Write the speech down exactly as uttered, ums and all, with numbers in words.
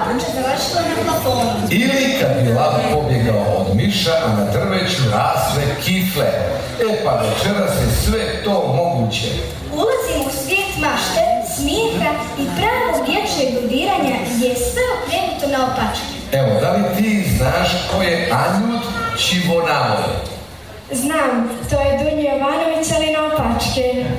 papuča završila na plafonu. Ili kad bi lav pobjegao od miša, a na drveću rasle kifle. E pa večeras je sve to moguće. Ulazimo u svijet mašte, smijeha i pravog dječjeg ludiranja gdje je sve okrenuto na opačke. Evo, da li ti znaš ko je Anjut Čivonavoj? Znam, to je Dunja Jovanović, ali na opačke.